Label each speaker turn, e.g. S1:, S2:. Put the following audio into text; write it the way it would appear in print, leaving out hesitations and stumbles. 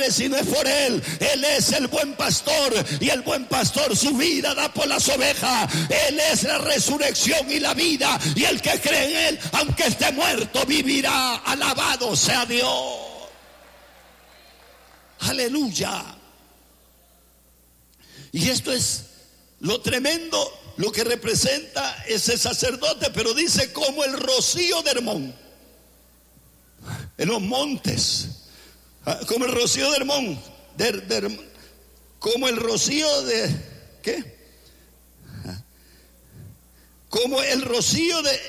S1: madre si no es por Él? Él es el buen pastor, y el buen pastor su vida da por las ovejas. Él es la resurrección y la vida, y el que cree en Él, aunque esté muerto, vivirá. Alabado sea Dios. Aleluya. Y esto es lo tremendo, lo que representa ese sacerdote. Pero dice, como el rocío de Hermón, en los montes, como el rocío de Hermón, como el rocío de, ¿qué? Como el rocío de